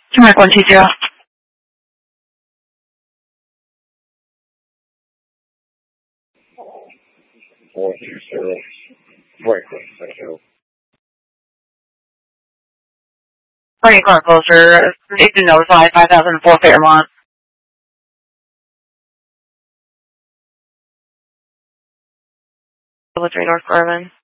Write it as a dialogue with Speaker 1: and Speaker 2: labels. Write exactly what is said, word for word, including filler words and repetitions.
Speaker 1: Mark one two zero.
Speaker 2: Four two zero. Break thank you.
Speaker 1: Morning, car closer. Need to notify five thousand four Fairmont. With North Garvin.